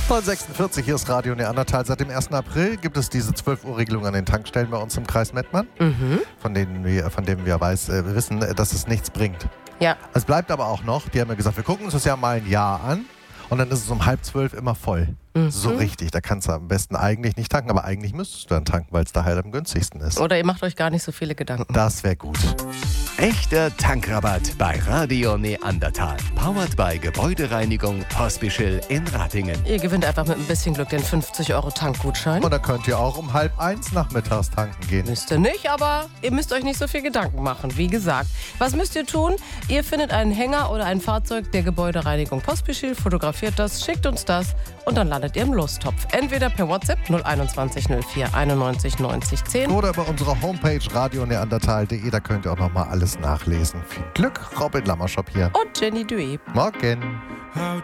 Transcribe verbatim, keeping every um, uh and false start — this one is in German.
neun sechsundvierzig, hier ist Radio Neandertal. Seit dem ersten April gibt es diese zwölf Uhr Regelung an den Tankstellen bei uns im Kreis Mettmann, Mhm. von denen wir, von dem wir weiß, äh, wissen, äh, dass es nichts bringt. Ja. Es bleibt aber auch noch, die haben ja gesagt, wir gucken uns das ja mal ein Jahr an und dann ist es um halb zwölf immer voll. Mhm. So richtig, da kannst du am besten eigentlich nicht tanken, aber eigentlich müsstest du dann tanken, weil es da halt am günstigsten ist. Oder ihr macht euch gar nicht so viele Gedanken. Das wäre gut. Echter Tankrabatt bei Radio Neandertal. Powered by Gebäudereinigung Pospischl in Ratingen. Ihr gewinnt einfach mit ein bisschen Glück den fünfzig Euro Tankgutschein. Und da könnt ihr auch um halb eins nachmittags tanken gehen. Müsst ihr nicht, aber ihr müsst euch nicht so viel Gedanken machen, wie gesagt. Was müsst ihr tun? Ihr findet einen Hänger oder ein Fahrzeug der Gebäudereinigung Pospischl, fotografiert das, schickt uns das und dann landet ihr im Lostopf. Entweder per WhatsApp null einundzwanzig null vier einundneunzig neunzig zehn Oder über unsere Homepage radio neandertal punkt de, da könnt ihr auch nochmal alles nachlesen. Viel Glück, Robin Lammershop hier. und Jenny Duet. Morgen.